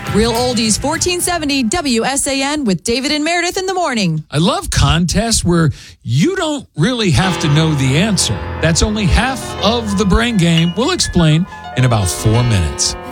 Real Oldies 1470 WSAN with David and Meredith in the morning. I love contests where you don't really have to know the answer. That's only half of the brain game. We'll explain in about 4 minutes.